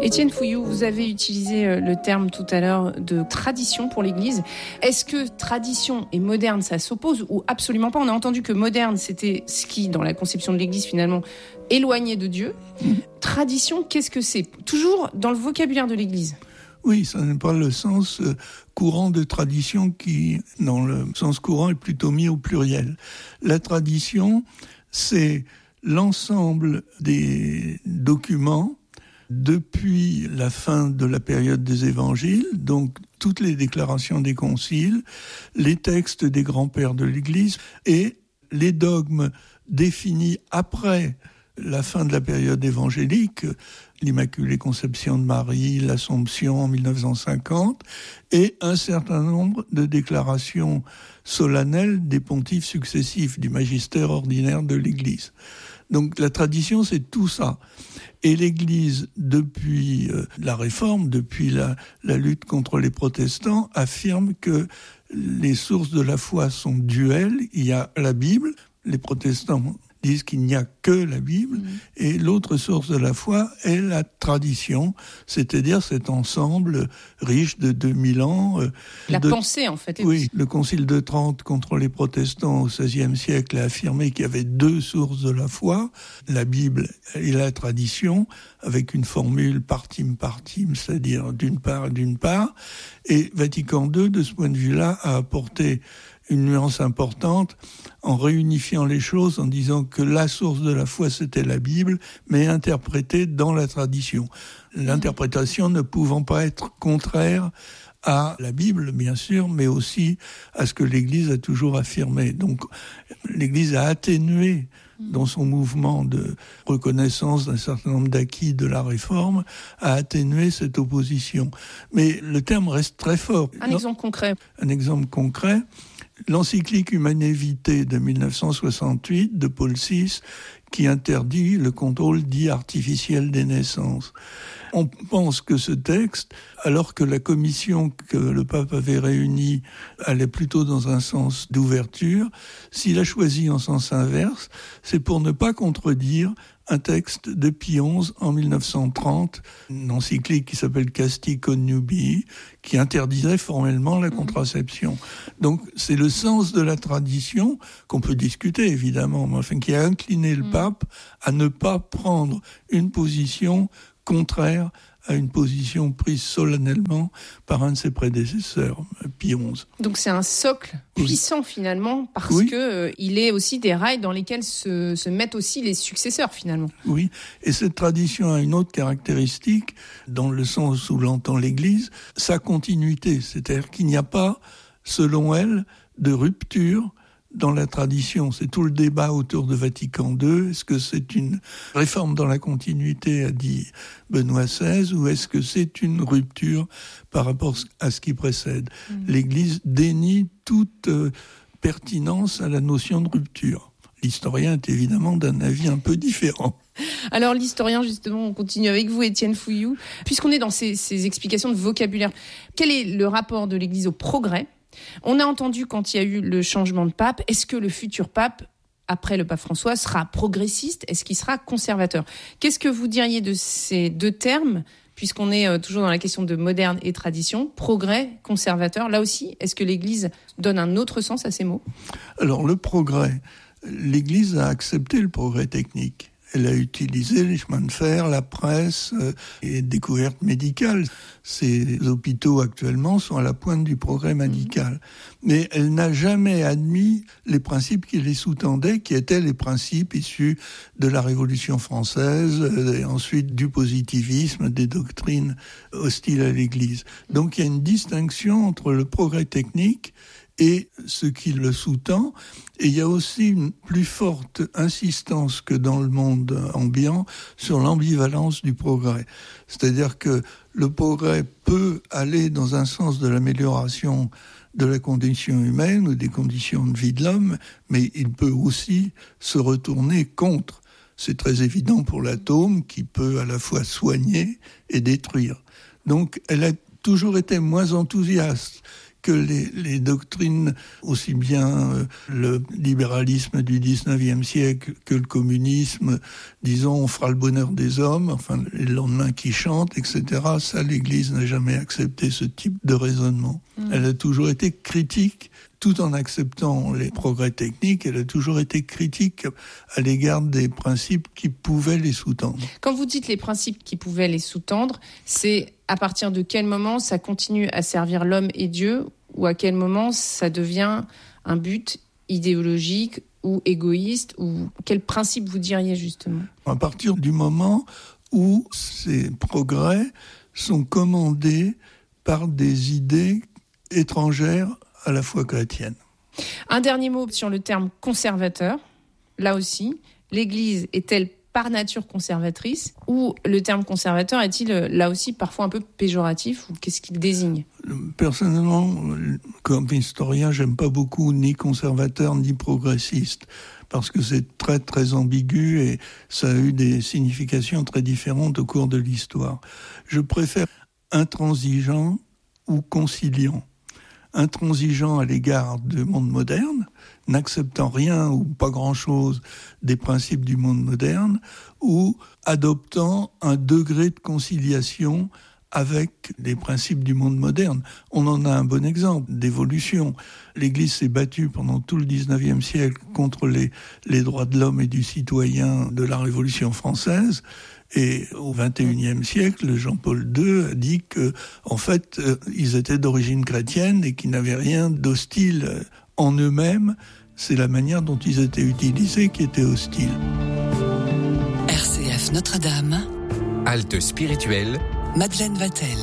Étienne Fouilloux, vous avez utilisé le terme tout à l'heure de tradition pour l'Église. Est-ce que tradition et moderne, ça s'oppose ou absolument pas ? On a entendu que moderne, c'était ce qui, dans la conception de l'Église, finalement, éloignait de Dieu. Tradition, qu'est-ce que c'est ? Toujours dans le vocabulaire de l'Église. Oui, ça n'est pas le sens courant de tradition qui, dans le sens courant, est plutôt mis au pluriel. La tradition, c'est l'ensemble des documents depuis la fin de la période des évangiles, donc toutes les déclarations des conciles, les textes des grands-pères de l'Église et les dogmes définis après la fin de la période évangélique, l'Immaculée Conception de Marie, l'Assomption en 1950, et un certain nombre de déclarations solennelles des pontifes successifs du magistère ordinaire de l'Église. Donc la tradition, c'est tout ça. Et l'Église, depuis la Réforme, depuis la lutte contre les protestants, affirme que les sources de la foi sont duelles. Il y a la Bible, les protestants disent qu'il n'y a que la Bible, et l'autre source de la foi est la tradition, c'est-à-dire cet ensemble riche de 2000 ans. La pensée, en fait. Oui, le Concile de Trente contre les protestants au XVIe siècle a affirmé qu'il y avait deux sources de la foi, la Bible et la tradition, avec une formule partim partim, c'est-à-dire d'une part, et Vatican II, de ce point de vue-là, a apporté une nuance importante en réunifiant les choses, en disant que la source de la foi, c'était la Bible, mais interprétée dans la tradition. L'interprétation ne pouvant pas être contraire à la Bible, bien sûr, mais aussi à ce que l'Église a toujours affirmé. Donc, l'Église a atténué dans son mouvement de reconnaissance d'un certain nombre d'acquis de la Réforme, a atténué cette opposition. Mais le terme reste très fort. Un exemple concret. Un exemple concret. L'encyclique Humanae Vitae de 1968 de Paul VI qui interdit le contrôle dit artificiel des naissances. On pense que ce texte, alors que la commission que le pape avait réunie allait plutôt dans un sens d'ouverture, s'il a choisi en sens inverse, c'est pour ne pas contredire un texte de Pie XI en 1930, une encyclique qui s'appelle Casti Connubii, qui interdisait formellement la contraception. Donc c'est le sens de la tradition, qu'on peut discuter évidemment, mais enfin qui a incliné le pape à ne pas prendre une position contraire à une position prise solennellement par un de ses prédécesseurs, Pie XI. Donc c'est un socle puissant finalement, parce que il est aussi des rails dans lesquels se mettent aussi les successeurs finalement. Oui, et cette tradition a une autre caractéristique, dans le sens où l'entend l'Église, sa continuité, c'est-à-dire qu'il n'y a pas, selon elle, de rupture dans la tradition. C'est tout le débat autour de Vatican II. Est-ce que c'est une réforme dans la continuité, a dit Benoît XVI, ou est-ce que c'est une rupture par rapport à ce qui précède ? L'Église dénie toute pertinence à la notion de rupture. L'historien est évidemment d'un avis un peu différent. Alors l'historien, justement, on continue avec vous, Étienne Fouilloux. Puisqu'on est dans ces explications de vocabulaire, quel est le rapport de l'Église au progrès ? On a entendu quand il y a eu le changement de pape, est-ce que le futur pape, après le pape François, sera progressiste ? Est-ce qu'il sera conservateur ? Qu'est-ce que vous diriez de ces deux termes, puisqu'on est toujours dans la question de moderne et tradition, progrès, conservateur ? Là aussi, est-ce que l'Église donne un autre sens à ces mots ? Alors le progrès, l'Église a accepté le progrès technique. Elle a utilisé les chemins de fer, la presse et découvertes médicales. Ces hôpitaux actuellement sont à la pointe du progrès médical. Mais elle n'a jamais admis les principes qui les sous-tendaient, qui étaient les principes issus de la Révolution française et ensuite du positivisme, des doctrines hostiles à l'Église. Donc il y a une distinction entre le progrès technique et ce qui le sous-tend. Et il y a aussi une plus forte insistance que dans le monde ambiant sur l'ambivalence du progrès. C'est-à-dire que le progrès peut aller dans un sens de l'amélioration de la condition humaine ou des conditions de vie de l'homme, mais il peut aussi se retourner contre. C'est très évident pour l'atome qui peut à la fois soigner et détruire. Donc elle a toujours été moins enthousiaste que les doctrines, aussi bien le libéralisme du 19e siècle que le communisme, disons, on fera le bonheur des hommes, enfin, les lendemains qui chantent, etc., ça, l'Église n'a jamais accepté ce type de raisonnement. Elle a toujours été critique, tout en acceptant les progrès techniques, elle a toujours été critique à l'égard des principes qui pouvaient les sous-tendre. Quand vous dites les principes qui pouvaient les sous-tendre, c'est à partir de quel moment ça continue à servir l'homme et Dieu, ou à quel moment ça devient un but idéologique ou égoïste, ou quel principe vous diriez justement ? À partir du moment où ces progrès sont commandés par des idées étrangères à la foi chrétienne. Un dernier mot sur le terme conservateur. Là aussi, l'Église est-elle par nature conservatrice, ou le terme conservateur est-il là aussi parfois un peu péjoratif, ou qu'est-ce qu'il désigne ? Personnellement, comme historien, j'aime pas beaucoup ni conservateur ni progressiste, parce que c'est très très ambigu et ça a eu des significations très différentes au cours de l'histoire. Je préfère intransigeant ou conciliant. Intransigeant à l'égard du monde moderne, n'acceptant rien ou pas grand-chose des principes du monde moderne, ou adoptant un degré de conciliation avec les principes du monde moderne. On en a un bon exemple d'évolution. L'Église s'est battue pendant tout le 19e siècle contre les droits de l'homme et du citoyen de la Révolution française. Et au XXIe siècle, Jean-Paul II a dit que, en fait, ils étaient d'origine chrétienne et qu'ils n'avaient rien d'hostile en eux-mêmes. C'est la manière dont ils étaient utilisés qui était hostile. RCF Notre-Dame. Halte spirituelle. Madeleine Vatel.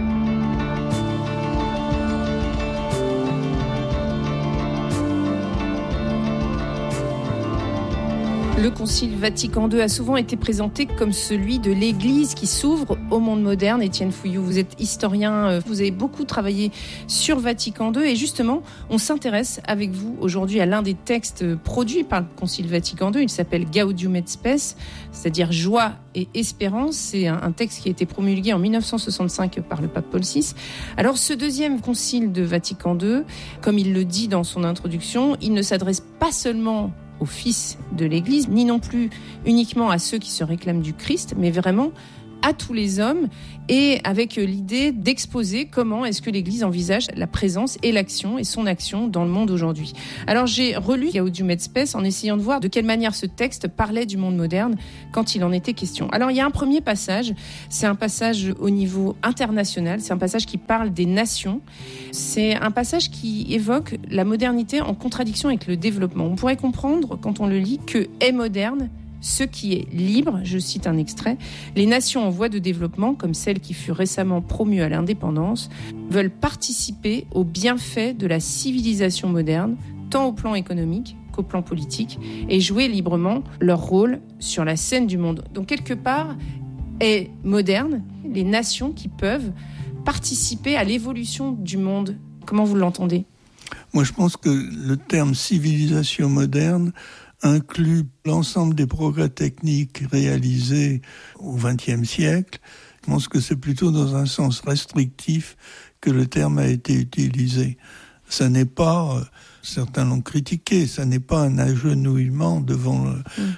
Le Concile Vatican II a souvent été présenté comme celui de l'Église qui s'ouvre au monde moderne. Étienne Fouilloux, vous êtes historien, vous avez beaucoup travaillé sur Vatican II et justement, on s'intéresse avec vous aujourd'hui à l'un des textes produits par le Concile Vatican II. Il s'appelle Gaudium et Spes, c'est-à-dire joie et espérance. C'est un texte qui a été promulgué en 1965 par le pape Paul VI. Alors, ce deuxième concile de Vatican II, comme il le dit dans son introduction, il ne s'adresse pas seulement aux fils de l'Église, ni non plus uniquement à ceux qui se réclament du Christ, mais vraiment à tous les hommes, et avec l'idée d'exposer comment est-ce que l'Église envisage la présence et l'action et son action dans le monde aujourd'hui. Alors j'ai relu Gaudium et Spes en essayant de voir de quelle manière ce texte parlait du monde moderne quand il en était question. Alors il y a un premier passage, c'est un passage au niveau international, c'est un passage qui parle des nations, c'est un passage qui évoque la modernité en contradiction avec le développement. On pourrait comprendre quand on le lit que est moderne ce qui est libre, je cite un extrait, les nations en voie de développement, comme celle qui fut récemment promue à l'indépendance, veulent participer aux bienfaits de la civilisation moderne, tant au plan économique qu'au plan politique, et jouer librement leur rôle sur la scène du monde. Donc quelque part, est moderne les nations qui peuvent participer à l'évolution du monde. Comment vous l'entendez ? Moi, je pense que le terme civilisation moderne inclut l'ensemble des progrès techniques réalisés au XXe siècle. Je pense que c'est plutôt dans un sens restrictif que le terme a été utilisé. Ça n'est pas, certains l'ont critiqué, ça n'est pas un agenouillement devant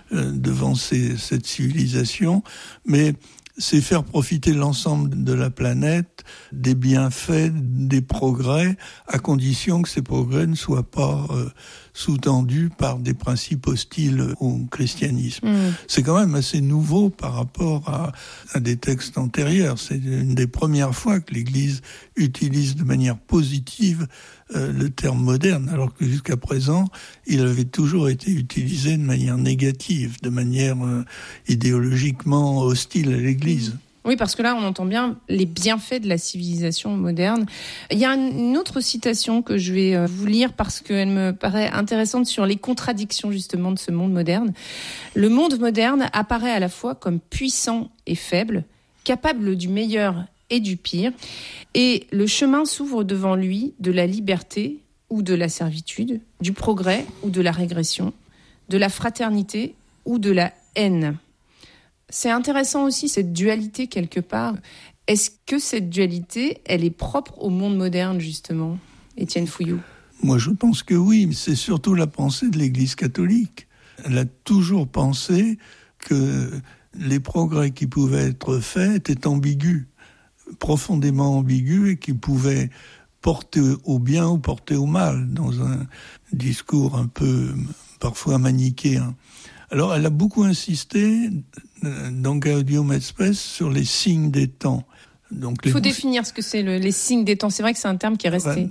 cette civilisation, mais c'est faire profiter l'ensemble de la planète des bienfaits, des progrès, à condition que ces progrès ne soient pas sous-tendus par des principes hostiles au christianisme. C'est quand même assez nouveau par rapport à des textes antérieurs. C'est une des premières fois que l'Église utilise de manière positive le terme moderne, alors que jusqu'à présent, il avait toujours été utilisé de manière négative, de manière idéologiquement hostile à l'Église. Oui, parce que là, on entend bien les bienfaits de la civilisation moderne. Il y a une autre citation que je vais vous lire parce qu'elle me paraît intéressante sur les contradictions justement de ce monde moderne. Le monde moderne apparaît à la fois comme puissant et faible, capable du meilleur et du pire, et le chemin s'ouvre devant lui de la liberté ou de la servitude, du progrès ou de la régression, de la fraternité ou de la haine. C'est intéressant aussi cette dualité quelque part. Est-ce que cette dualité, elle est propre au monde moderne justement ? Étienne Fouilloux? Moi, je pense que oui, mais c'est surtout la pensée de l'Église catholique. Elle a toujours pensé que les progrès qui pouvaient être faits étaient ambigus, profondément ambigus, et qui pouvaient porter au bien ou porter au mal, dans un discours un peu, parfois manichéen. Alors, elle a beaucoup insisté, dans Gaudium et Spes, sur les signes des temps. Il faut définir ce que c'est les signes des temps. C'est vrai que c'est un terme qui est resté...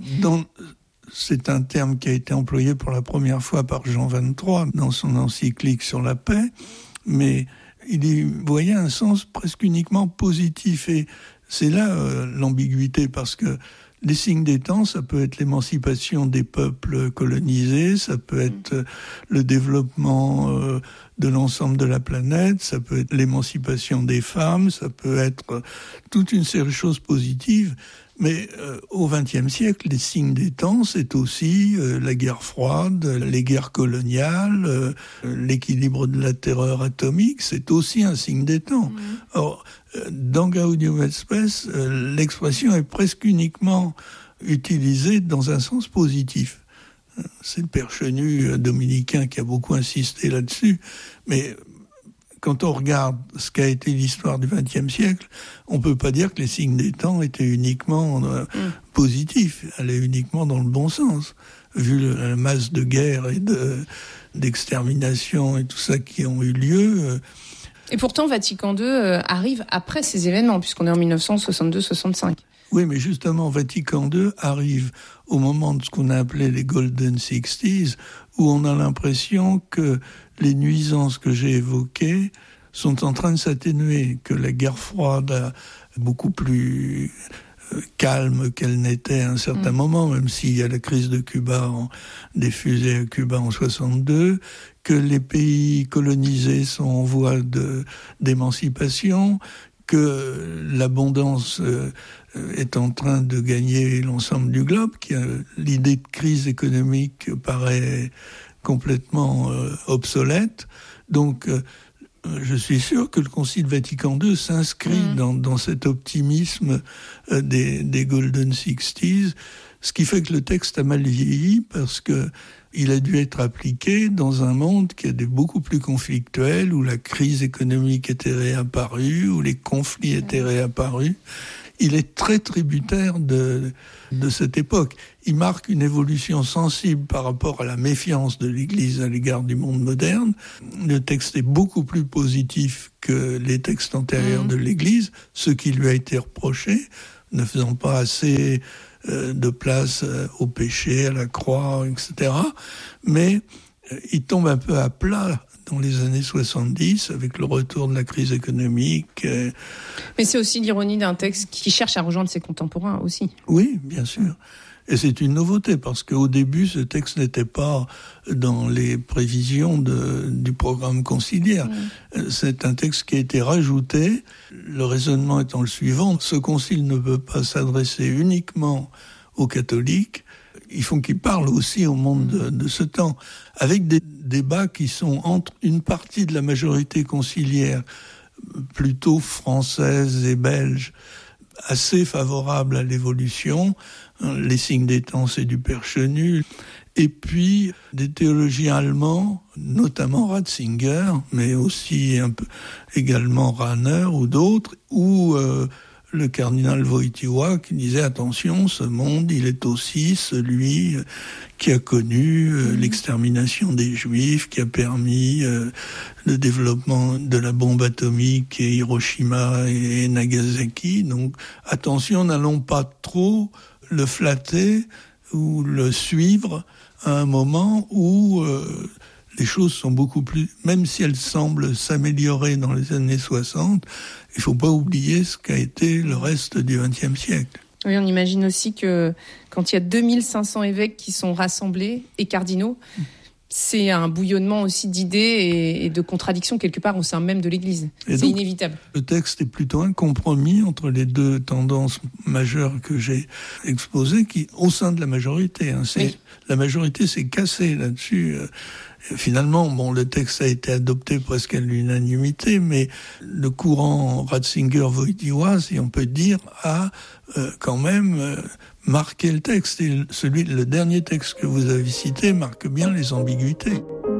C'est un terme qui a été employé pour la première fois par Jean XXIII dans son encyclique sur la paix, mais il y voyait un sens presque uniquement positif. Et c'est là l'ambiguïté, parce que les signes des temps, ça peut être l'émancipation des peuples colonisés, ça peut être le développement de l'ensemble de la planète, ça peut être l'émancipation des femmes, ça peut être toute une série de choses positives. Mais au XXe siècle, les signes des temps, c'est aussi la guerre froide, les guerres coloniales, l'équilibre de la terreur atomique, c'est aussi un signe des temps. Or, dans Gaudium et Spes, l'expression est presque uniquement utilisée dans un sens positif. C'est le père Chenu dominicain qui a beaucoup insisté là-dessus, mais quand on regarde ce qu'a été l'histoire du XXe siècle, on ne peut pas dire que les signes des temps étaient uniquement positifs, allaient uniquement dans le bon sens. Vu la masse de guerres et d'extermination et tout ça qui ont eu lieu. Et pourtant, Vatican II arrive après ces événements, puisqu'on est en 1962-65. Oui, mais justement, Vatican II arrive au moment de ce qu'on a appelé les Golden Sixties, où on a l'impression que les nuisances que j'ai évoquées sont en train de s'atténuer, que la guerre froide est beaucoup plus calme qu'elle n'était à un certain moment, même s'il y a la crise de Cuba, des fusées à Cuba en 62, que les pays colonisés sont en voie d'émancipation, que l'abondance est en train de gagner l'ensemble du globe, l'idée de crise économique paraît complètement obsolète. Donc, je suis sûr que le Concile Vatican II s'inscrit dans cet optimisme des Golden Sixties, ce qui fait que le texte a mal vieilli, parce que il a dû être appliqué dans un monde qui est beaucoup plus conflictuel, où la crise économique était réapparue, où les conflits étaient réapparus. Il est très tributaire de cette époque. Il marque une évolution sensible par rapport à la méfiance de l'Église à l'égard du monde moderne. Le texte est beaucoup plus positif que les textes antérieurs de l'Église, ce qui lui a été reproché, ne faisant pas assez de place au péché, à la croix, etc. Mais il tombe un peu à plat dans les années 70, avec le retour de la crise économique. Mais c'est aussi l'ironie d'un texte qui cherche à rejoindre ses contemporains aussi. Oui, bien sûr. Et c'est une nouveauté, parce qu'au début, ce texte n'était pas dans les prévisions du programme conciliaire. C'est un texte qui a été rajouté. Le raisonnement étant le suivant: ce concile ne peut pas s'adresser uniquement aux catholiques, il faut qu'il parle aussi au monde de ce temps, avec des débats qui sont entre une partie de la majorité conciliaire, plutôt française et belge, assez favorable à l'évolution. Les signes des temps, c'est du père Chenu. Et puis des théologiens allemands, notamment Ratzinger, mais aussi également Rahner ou d'autres, ou le cardinal Wojtyła qui disait: attention, ce monde, il est aussi celui qui a connu l'extermination des Juifs, qui a permis le développement de la bombe atomique et Hiroshima et Nagasaki. Donc attention, n'allons pas trop le flatter ou le suivre à un moment où les choses sont beaucoup plus... Même si elles semblent s'améliorer dans les années 60, il ne faut pas oublier ce qu'a été le reste du XXe siècle. Oui, on imagine aussi que quand il y a 2500 évêques qui sont rassemblés et cardinaux, c'est un bouillonnement aussi d'idées et de contradictions quelque part au sein même de l'Église. C'est donc inévitable. Le texte est plutôt un compromis entre les deux tendances majeures que j'ai exposées, qui, au sein de la majorité, La majorité s'est cassée là-dessus. Finalement, le texte a été adopté presque à l'unanimité, mais le courant Ratzinger-Wojtyła, si on peut dire, a quand même marqué le texte. Et le dernier texte que vous avez cité marque bien les ambiguïtés.